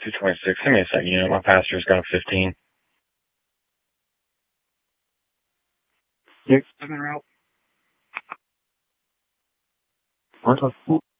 226. Give me a second. You know, my pastor's got a 15. Yeah, 7 route.